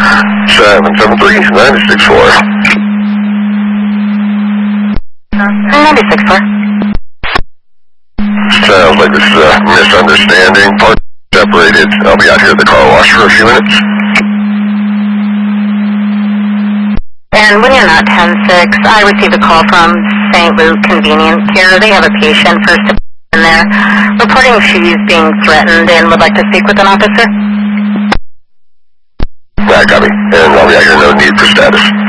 773-964. 964. Sounds like this is a misunderstanding. Parts separated. I'll be out here at the car wash for a few minutes. And when you're not 10-6, I received a call from St. Luke Convenient Care. They have a patient first in there reporting she's being threatened and would like to speak with an officer. Copy. And I'll be out here, no need for status.